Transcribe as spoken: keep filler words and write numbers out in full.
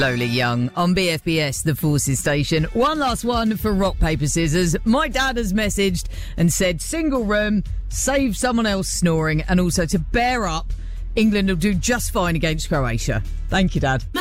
Lola Young on B F B S, the Forces station. One last one for rock, paper, scissors. My dad has messaged and said single room, save someone else snoring, and also to bear up. England will do just fine against Croatia. Thank you, Dad.